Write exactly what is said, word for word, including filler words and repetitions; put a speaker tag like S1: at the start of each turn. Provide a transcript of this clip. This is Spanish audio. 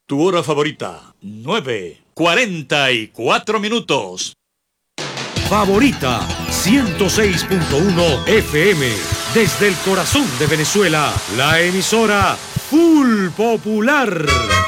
S1: Tu hora favorita, nueve, cuarenta y cuatro minutos.
S2: Favorita, ciento seis punto uno F M. Desde el corazón de Venezuela, la emisora Full Popular.